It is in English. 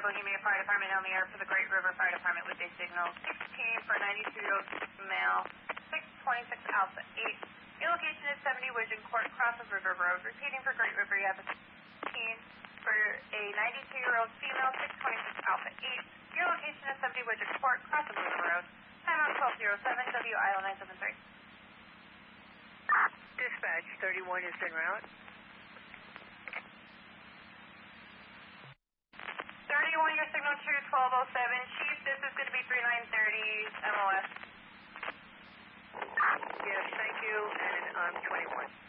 Bohemia Fire Department on the air for the Great River Fire Department with a signal 16 for a 92-year-old male, 626 Alpha 8. Your location is 70 Widgeon Court, cross of River Road. Repeating for Great River, you have a 16 for a 92-year-old female, 626 Alpha 8. Your location is 70 Widgeon Court, cross of River Road. Time on 1207, WIL 973. Dispatch 31 is en route. 31, your signal to 1207. Chief, this is going to be 3930 MOS. Yes, thank you, and I'm 21.